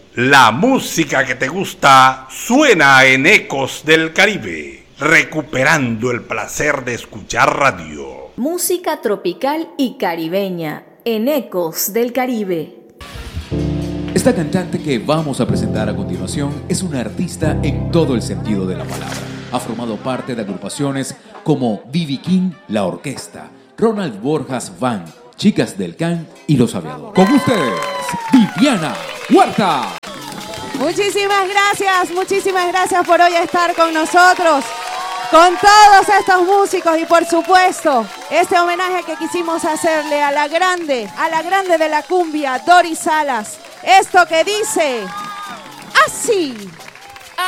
La música que te gusta suena en Ecos del Caribe, recuperando el placer de escuchar radio. Música tropical y caribeña en Ecos del Caribe. Esta cantante que vamos a presentar a continuación es una artista en todo el sentido de la palabra. Ha formado parte de agrupaciones como B.B. King, La Orquesta, Ronald Borjas Band, Chicas del Can y Los Aviadores. Con ustedes, Viviana Huerta. Muchísimas gracias por hoy estar con nosotros, con todos estos músicos y por supuesto este homenaje que quisimos hacerle a la grande de la cumbia, Doris Salas. Esto que dice así.